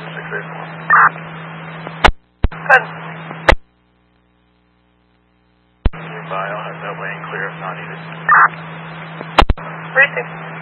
Good. Nearby, I'll have that way and clear if not needed. 3-6.